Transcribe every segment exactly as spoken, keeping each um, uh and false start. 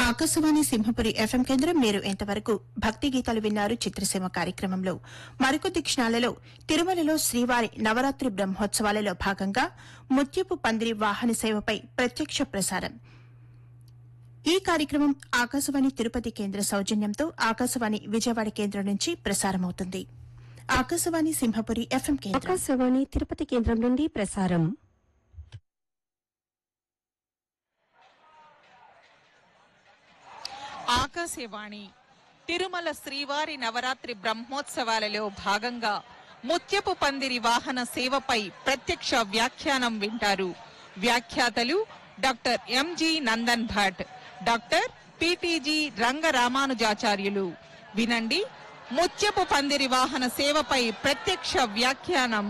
Akashvani Simhapuri FM కేంద్రం. మీరు ఇంతవరకు భక్తి గీతాలు విన్నారు. చిత్రసీమ కార్యక్రమంలో మరికొద్ది క్షణాలలో తిరుమలలో శ్రీవారి నవరాత్రి బ్రహ్మోత్సవాలలో భాగంగా ముత్యపు పందిరి వాహన సేవపై ప్రత్యక్ష ప్రసారం. ఈ కార్యక్రమం ఆకాశవాణి తిరుపతి కేంద్ర సౌజన్యంతో ఆకాశవాణి విజయవాడ కేంద్రం నుంచి ప్రసారమవుతుంది. ఆకాశవాణి సింహపురి ఎఫ్ఎం కేంద్రం. ఆకాశవాణి తిరుపతి కేంద్రం నుండి ప్రసారం. ఆకాశవాణి తిరుమల శ్రీవారి నవరాత్రి బ్రహ్మోత్సవాలలో భాగంగా ముత్యపు పందిరి వాహన సేవపై ప్రత్యక్ష వ్యాఖ్యానం వింటారు. వ్యాఖ్యాతలు doctor MG Nandan Bhatt, doctor PTG Rangaramanujacharyulu. వినండి, ముత్యపు పందిరి వాహన సేవపై ప్రత్యక్ష వ్యాఖ్యానం.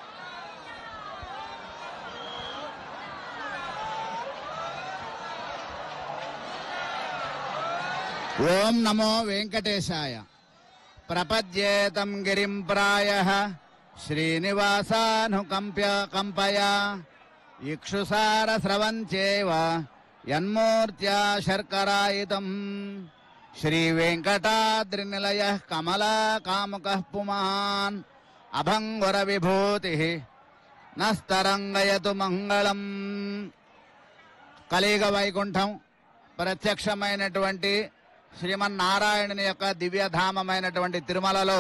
ఓం నమో వెంకటేశాయ. ప్రపద్యేతం గిరిం ప్రాయః శ్రీనివాసానుకంప్య కంపయా ఇక్షుసార స్రవంచేవ యన్మూర్త్యా శర్కరాయితం శ్రీ వెంకటాద్రినిలయః కమలా కాముకః పుమాన్ అభంగుర విభూతిః నస్తరంగయతు మంగళం. కలియుగ వైకుంఠం ప్రత్యక్షమైనటువంటి శ్రీమన్నారాయణుని యొక్క దివ్యధామమైనటువంటి తిరుమలలో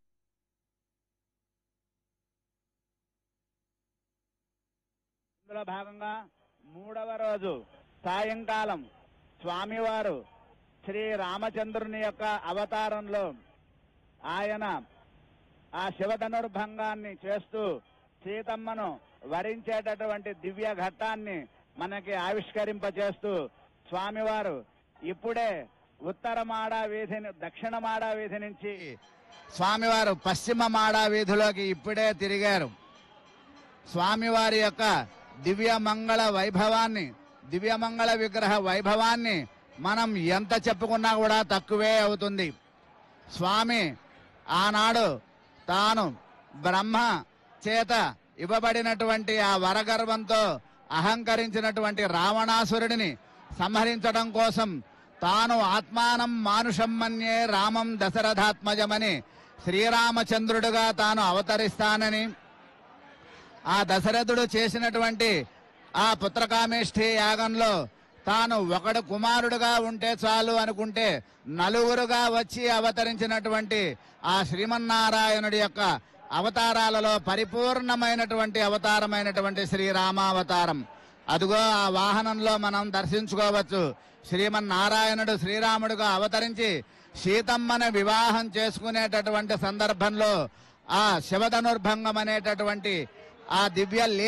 ఇందులో భాగంగా మూడవ రోజు సాయంకాలం స్వామివారు శ్రీ రామచంద్రుని యొక్క అవతారంలో ఆయన ఆ శివధనుర్భంగాన్ని చేస్తూ సీతమ్మను వరించేటటువంటి దివ్య ఘట్టాన్ని మనకి ఆవిష్కరింపచేస్తూ స్వామివారు ఇప్పుడే ఉత్తర మాడా వీధిని దక్షిణ మాడా వీధి నుంచి స్వామివారు పశ్చిమ మాడా వీధిలోకి ఇప్పుడే తిరిగారు. స్వామివారి యొక్క దివ్యమంగళ వైభవాన్ని, దివ్యమంగళ విగ్రహ వైభవాన్ని మనం ఎంత చెప్పుకున్నా కూడా తక్కువే అవుతుంది. స్వామి ఆనాడు తాను బ్రహ్మ చేత ఇవ్వబడినటువంటి ఆ వరగర్వంతో అహంకరించినటువంటి రావణాసురుడిని సంహరించడం కోసం తాను ఆత్మానం మానుషం మన్యే రామం దశరథాత్మజమని శ్రీరామచంద్రుడుగా తాను అవతరిస్తానని, ఆ దశరథుడు చేసినటువంటి ఆ పుత్రకామేష్ఠి యాగంలో తాను ఒకడు కుమారుడుగా ఉంటే చాలు అనుకుంటే నలుగురుగా వచ్చి అవతరించినటువంటి ఆ శ్రీమన్నారాయణుడి యొక్క అవతారాలలో పరిపూర్ణమైనటువంటి అవతారమైనటువంటి శ్రీరామావతారం. అదుగో ఆ వాహనంలో మనం దర్శించుకోవచ్చు. శ్రీమన్నారాయణుడు శ్రీరాముడుగా అవతరించి సీతమ్మను వివాహం చేసుకునేటటువంటి సందర్భంలో ఆ శివధనుర్భంగం అనేటటువంటి ఆ దివ్య